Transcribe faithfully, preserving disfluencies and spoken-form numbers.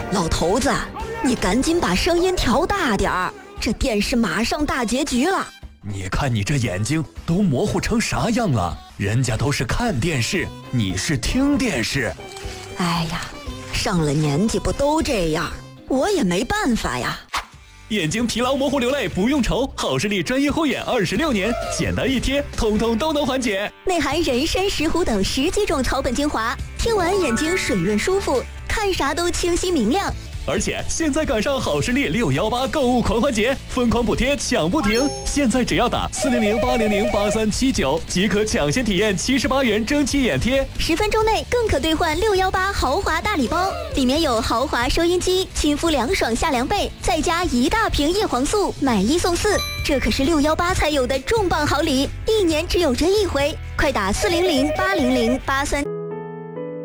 老头子，你赶紧把声音调大点儿，这电视马上大结局了。 你看你这眼睛都模糊成啥样了？人家都是看电视，你是听电视。 哎呀，上了年纪不都这样，我也没办法呀。 眼睛疲劳模糊流泪不用愁，好视力专业护眼二十六年，简单一贴，通通都能缓解。 内含人参、石斛等十几种草本精华，贴完眼睛水润舒服，看啥都清晰明亮。 而且现在赶上好视力六一八购物狂欢节，疯狂补贴抢不停！现在只要打四零零八零零八三七九即可抢先体验七十八元蒸汽眼贴， 十分钟内更可兑换六一八豪华大礼包，里面有豪华收音机、亲肤凉爽夏凉被，再加一大瓶叶黄素，买一送四，这可是六一八才有的重磅好礼，一年只有这一回！快打四零零八零零八三。